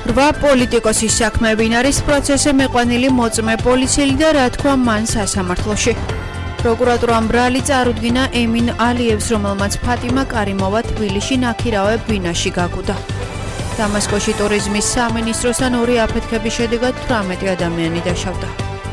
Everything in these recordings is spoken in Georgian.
8 პოლიტიკოსის საქმე ვინ არის პროცესზე მეყვანილი მოწმე პოლიციელი და რა თქვა მან სასამართლოში. პროკურატურამ ბრალი წარუდგინა ემინ ალიევს, რომელმაც ფატიმა კარიმოვა თბილისში ნაქირავე ბინაში გაგუდა. დამასკოში ტურიზმის სამინისტროსთან ორი აფეთქების შედეგად 18 ადამიანი დაშავდა.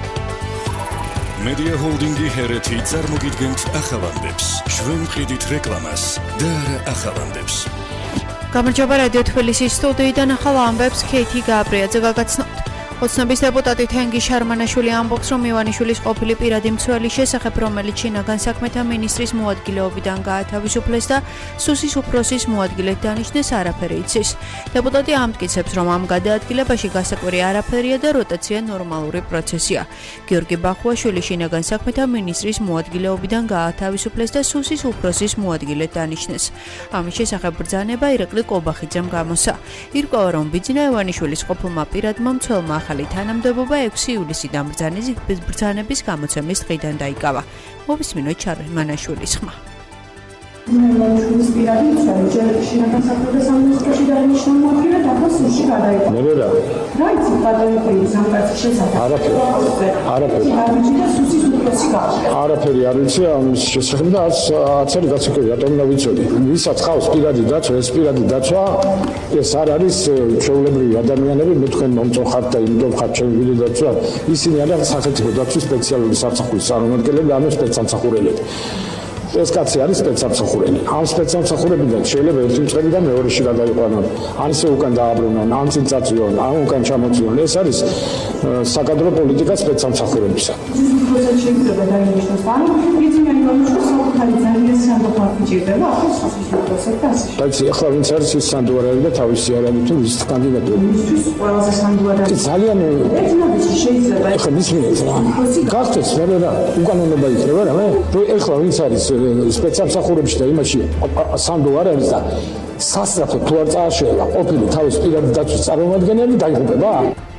Media Holdingi Hereti წარმოგიდგენთ ახალამდებს. ჩვენ ვყიდით რეკლამას და არა ახალამდებს. გამარჯობა რადიო თბილისის სტუდიიდან ახალ ამბებს ქეითი გაბრიაძე გაგაცნობთ. ოცნების დეპუტატი თენგი შარმანაშვილი ამბობს, რომ ივანიშვილის ყოფილი პირადი მცველი შესახებ, რომელიც შინაგან საქმეთა მინისტრის მოადგილეობიდან გაათავისუფლეს და სუსის უფროსის მოადგილედ დანიშნეს, არაფერი იცის. დეპუტატი ამტკიცებს, რომ ამ გადაადგილებაში გასაკვირი არაფერია და როტაცია ნორმალური პროცესია. გიორგი ბახუაშვილი შინაგან საქმეთა მინისტრის მოადგილეობიდან გაათავისუფლეს და სუსის უფროსის მოადგილედ დანიშნეს. ამის შესახებ ბრძანება ირაკლი კობახიძემ გამოსცა. ირკვევა, რომ ბიძინა ივანიშვილის ყოფილმა პირადმა მცველმა ახალი თანამდებობა 6 ივლისიდან ბრძანების გამოცემის დღიდან დაიკავა. მოვისმინოთ შარმანაშვილის ხმა. ივანიშვილის პირადი მცველი ჯერ შინაგან საქმეთა სამინისტროში დაინიშნა მოადგილედ, ახლა სუსში გადაიყვანა. ნებერა. რა იცი პატრონი სამკაცის შესახებ? არაფერი. სუსის უფროსი გააჩნია. არაფერი არ ვიცი ამის შესახებ და არც არის გასაკვირი, რატომ უნდა ვიცოდი. ვისაც ხავს პირადი დაცვა, ეს პირადი დაცვა ეს არ არის ჩვეულებრივი ადამიანები, მე თქვენ მომწოხართ და იმდენ ხართ ჩვენი დაცვა. ისინი არიან სახელმწიფო დაცვის სპეციალური სამსახურის წარმომადგენლები, ანუ სპეცსამსახურელები. ეს კაცი არის სპეცსამსახურელი. ამ სპეცსამსახურებიდან შეიძლება ერთი მწყებიდან მეორეში გადაიყვანონ, ან ისე უკან დააბრუნონ, ან წინ წაწვიონ, ან უკან ჩამოწვიონ. ეს არის საკადრო პოლიტიკა სპეცსამსახურებისა. უბრალოდ შეიძლება დაინიშნოს, ანუ ბიძინა ივანიშვილის საკუთარი ძალიან სანდოყარი ჭირდება, ახლა სუსის უფროსად და ასე. რაც ახლა ვინც არის ის სანდუარელი და თავისი არ არის თუ ის კანდიდატური. მისთვის ყველაზე სანდუარელი. ძალიან ეთნობისი შეიძლება ახლა მისმინეთ რა. გახდეს მე რა უკანონობა იქნება რა მე. ახლა ვინც არის სპეცსამსახურებში და იმაში სანდო არ არის და სასწრაფო თუ არ წააშევა ყოფილი თავის პირადი დაცვის წარმომადგენელი დაიღუპება.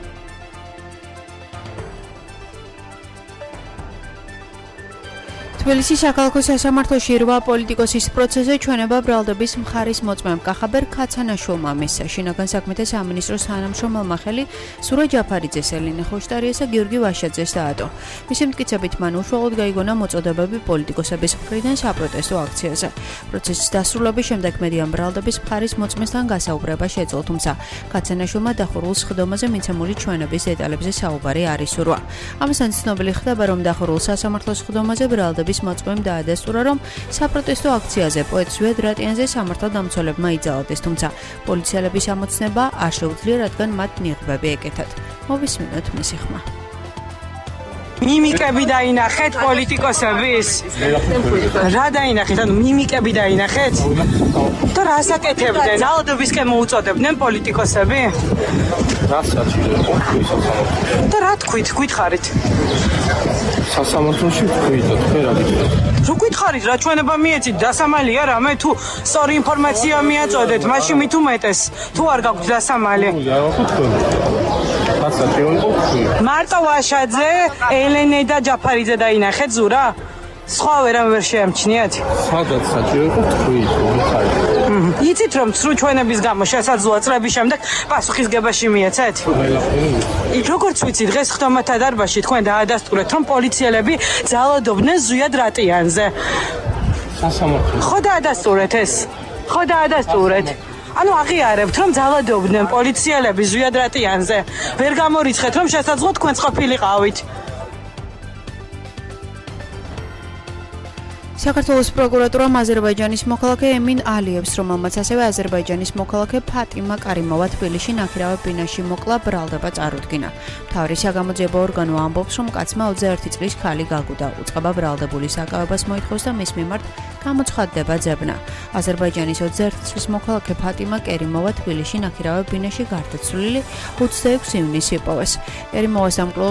თბილისის საქალაქო სასამართლოში 8 პოლიტიკოსის პროცესზე ჩვენება ბრალდების მხარის მოწმემ კახაბერ ქაცანაშვილმა მისცა. შინაგან საქმეთა სამინისტროს თანამშრომელმა ხელი სურა ჯაფარიძეს, ელინე ხოშტარიას და გიორგი ვაშაძეს დაადო. მისი მტკიცებით მან უშუალოდ გაიგონა მოწოდებები პოლიტიკოსების მხრიდან საპროტესტო აქციაზე. პროცესის დასრულების შემდეგ მედიამ ბრალდების მხარის მოწმესთან გასაუბრება შეძლო, თუმცა ქაცანაშვილმა დახურულ სხდომაზე მიცემული ჩვენების დეტალებზე საუბარი არ ისურვა. ამასთან ცნობილი ხდება, რომ დახურულ სასამართლოს სხდომაზე ბრალდების მოწმემ დაადასტურა, რომ საპროტესტო აქციაზე პოეტ ზვიად რატიანზე სამართალდამცველებმა იძალოდეს, თუმცა პოლიციელების ამოცნება არ შეუძლია, რადგან მათ ნიღბები ეკეთათ. მოვისმინოთ მისი ხმა. მიმიკები დაინახეთ პოლიტიკოსების. რა დაინახეთ? ანუ მიმიკები დაინახეთ? და რას აკეთებდნენ? ძალადობისკენ მოუწოდებდნენ პოლიტიკოსები? რა საჭიროა? და რა თქვით? გითხარით? სასამართლოში თქვით, თქვენ რა გითხარით? რო გითხარით, რა ჩვენება მიეცით, დასამალია რა, მე თუ სწორი ინფორმაცია მიაწოდეთ, მაშინ მით უმეტეს. თუ არ გაგვთ დასამალი. მარტო ვაშაძე, ელენე და ჯაფარიძე დაინახეთ ზურა? სხვა ვერამ ვერ შეამჩნიათ? სადაც საჭირო იყო თქვით, გითხარით. იცით რომ სრულ ჩვენების გამო შესაძლოა წლების შემდეგ პასუხისგებაში მიეცეთ? როგორც ვიცი, დღეს ხდომათა დარბაზში თქვენ დაადასტურეთ, რომ პოლიციელები ძალადობდნენ ზვიად რატიანზე. სასამართლო. ხო დაადასტურეთ ეს? ხო დაადასტურეთ? ანუ აღიარებთ, რომ ძალადობდნენ პოლიციელები ზვიად რატიანზე. ვერ გამორიცხეთ, რომ შესაძლოა თქვენც ყოფილიყავით. საქართველოს პროკურატურამ აზერბაიჯანის მოქალაქე ემინ ალიევს, რომელმაც ასევე აზერბაიჯანის მოქალაქე ფატიმა კარიმოვა თბილისში ნაქირავე ბინაში მოკლა, ბრალდება წარუდგინა. მთავარი საგამოძიებო ორგანო ამბობს, რომ კაცმა 21 წლის ქალი გაგუდა. უწყება ბრალდებულის აკავებას მოითხოვს და მის მიმართ გამოცხადდება ძებნა. აზერბაიჯანის 21 წლის მოქალაქე ფატიმა კერიმოვა თბილისში ნაქირავე ბინაში გარდაცვლილი 26 ივნისს იპოვეს. კერიმოვას ამ